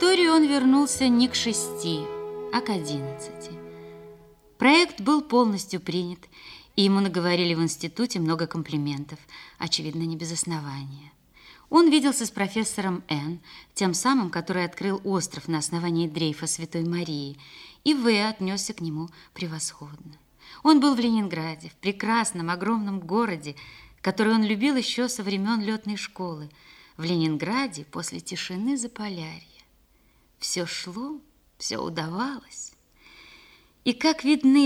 историю он вернулся не к 6, а к 11. Проект был полностью принят, и ему наговорили в институте много комплиментов, очевидно, не без основания. Он виделся с профессором Н, тем самым, который открыл остров на основании дрейфа Святой Марии, и В отнесся к нему превосходно. Он был в Ленинграде, в прекрасном, огромном городе, который он любил еще со времен летной школы, в Ленинграде после тишины Заполярья. Все шло, все удавалось. И как видны